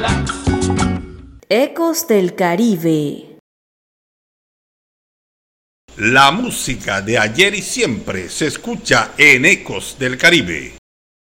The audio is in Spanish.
Ecos del Caribe. La música de ayer y siempre se escucha en Ecos del Caribe.